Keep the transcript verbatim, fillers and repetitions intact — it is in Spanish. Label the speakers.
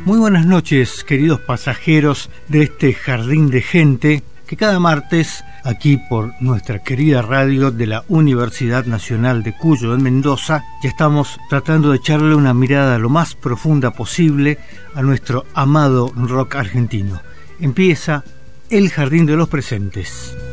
Speaker 1: Muy buenas noches, queridos pasajeros de este jardín de gente que cada martes, aquí por nuestra querida radio de la Universidad Nacional de Cuyo en Mendoza, ya estamos tratando de echarle una mirada lo más profunda posible a nuestro amado rock argentino. Empieza El Jardín de los Presentes.